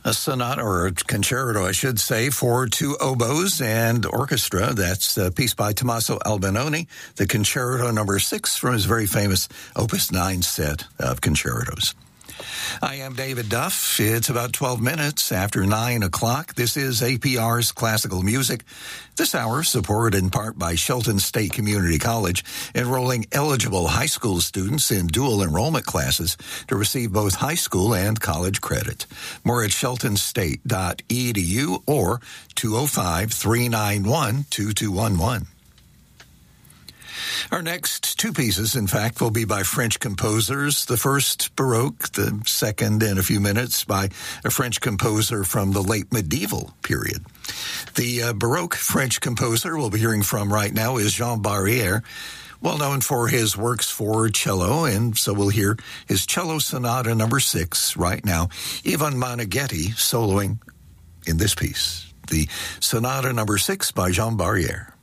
A sonata, or a concerto, I should say, for two oboes and orchestra. That's a piece by Tommaso Albinoni, the Concerto Number 6 from his very famous Opus 9 set of concertos. I am David Duff. It's about 12 minutes after 9 o'clock. This is APR's Classical Music. This hour supported in part by Shelton State Community College, enrolling eligible high school students in dual enrollment classes to receive both high school and college credit. More at sheltonstate.edu or 205-391-2211. Our next two pieces, in fact, will be by French composers. The first Baroque, the second in a few minutes by a French composer from the late medieval period. The Baroque French composer we'll be hearing from right now is Jean Barrière, well known for his works for cello, and so we'll hear his Cello Sonata Number 6 right now. Ivan Moneghetti soloing in this piece, the Sonata Number 6 by Jean Barrière.